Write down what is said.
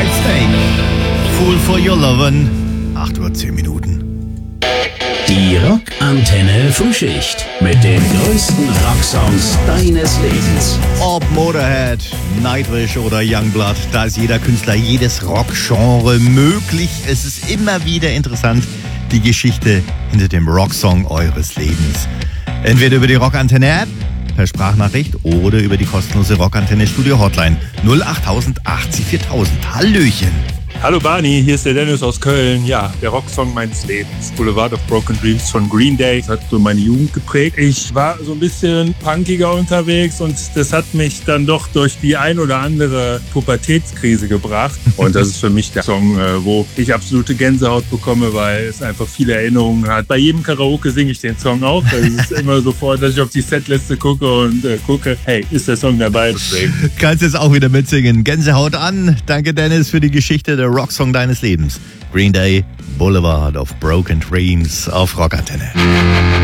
Whitesnake. Fool for Your Lovin'. 8:10 Uhr. Die Rockantenne Frühschicht mit den größten Rocksongs deines Lebens. Ob Motorhead, Nightwish oder Youngblood, da ist jeder Künstler, jedes Rockgenre möglich. Es ist immer wieder interessant, die Geschichte hinter dem Rocksong eures Lebens. Entweder über die Rockantenne-App, per Sprachnachricht oder über die kostenlose Rockantenne-Studio-Hotline 08000 80 4000. Hallöchen! Hallo Barney, hier ist der Dennis aus Köln. Ja, der Rocksong meines Lebens, Boulevard of Broken Dreams von Green Day, das hat so meine Jugend geprägt. Ich war so ein bisschen punkiger unterwegs und das hat mich dann doch durch die ein oder andere Pubertätskrise gebracht. Und das ist für mich der Song, wo ich absolute Gänsehaut bekomme, weil es einfach viele Erinnerungen hat. Bei jedem Karaoke singe ich den Song auch. Es ist immer sofort, dass ich auf die Setliste gucke und gucke, hey, ist der Song dabei? Deswegen. Kannst jetzt auch wieder mitsingen. Gänsehaut an. Danke Dennis für die Geschichte der Rocksong deines Lebens. Green Day, Boulevard of Broken Dreams auf Rockantenne.